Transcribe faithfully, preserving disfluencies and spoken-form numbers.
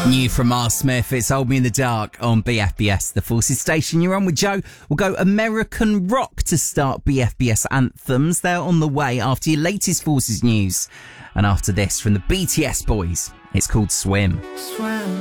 New from R. Smith, it's Hold Me in the Dark on B F B S, the Forces station. You're on with Joe. We'll go American rock to start B F B S anthems. They're on the way after your latest Forces news. And after this, from the B T S boys, it's called Swim. Swim.